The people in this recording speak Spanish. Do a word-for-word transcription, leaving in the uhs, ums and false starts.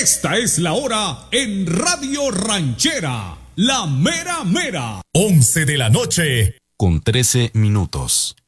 Esta es la hora en Radio Ranchera, la mera mera. once de la noche, con trece minutos.